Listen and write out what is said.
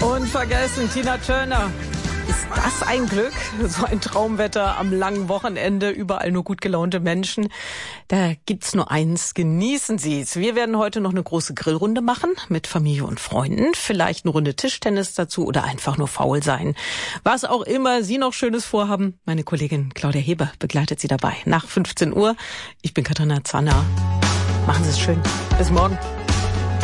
Unvergessen, Tina Turner. Ist das ein Glück? So ein Traumwetter am langen Wochenende, überall nur gut gelaunte Menschen. Da gibt's nur eins, genießen Sie es. Wir werden heute noch eine große Grillrunde machen mit Familie und Freunden. Vielleicht eine Runde Tischtennis dazu oder einfach nur faul sein. Was auch immer Sie noch Schönes vorhaben, meine Kollegin Claudia Heber begleitet Sie dabei. Nach 15 Uhr. Ich bin Katharina Zanner. Machen Sie es schön. Bis morgen.